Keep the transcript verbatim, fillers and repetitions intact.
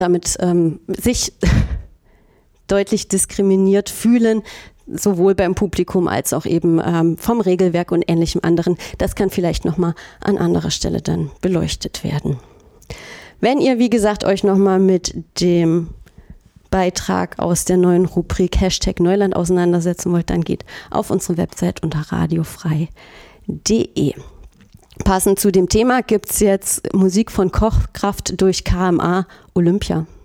damit ähm, sich deutlich diskriminiert fühlen, sowohl beim Publikum als auch eben ähm, vom Regelwerk und ähnlichem anderen. Das kann vielleicht nochmal an anderer Stelle dann beleuchtet werden. Wenn ihr, wie gesagt, euch nochmal mit dem Beitrag aus der neuen Rubrik Hashtag Neuland auseinandersetzen wollt, dann geht auf unsere Website unter radiofrei punkt de. Passend zu dem Thema gibt es jetzt Musik von Kochkraft durch K M A Olympia.